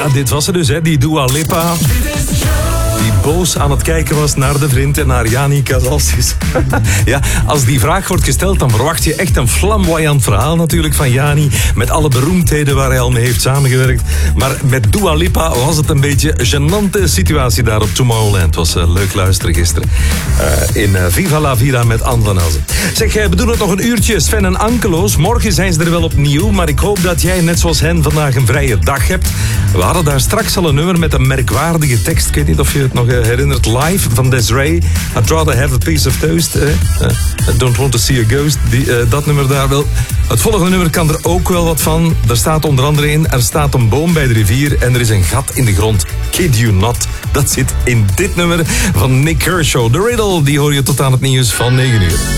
dit was ze dus, hè, die Dua Lipa. Die boos aan het kijken was naar de vriend en naar Jani Casalsis. Ja, als die vraag wordt gesteld, dan verwacht je echt een flamboyant verhaal natuurlijk van Jani. Met alle beroemdheden waar hij al mee heeft samengewerkt. Maar met Dua Lipa was het een beetje een gênante situatie daar op Tomorrowland. Het was leuk luisteren gisteren. In Viva la Vida met Anne van Elzen. Zeg, we doen het nog een uurtje. Sven en Ankeloos. Morgen zijn ze er wel opnieuw. Maar ik hoop dat jij net zoals hen vandaag een vrije dag hebt. We hadden daar straks al een nummer met een merkwaardige tekst. Ik weet niet of je het nog herinnert. Live van Des'ree. I'd rather have a piece of toast. I don't want to see a ghost. Dat nummer daar wel. Het volgende nummer kan er ook wel wat van. Er staat onder andere in. Er staat een boom bij de rivier en er is een gat in de grond. Kid you not. Dat zit in dit nummer van Nick Kershaw. The Riddle, die hoor je tot aan het nieuws van 9 uur.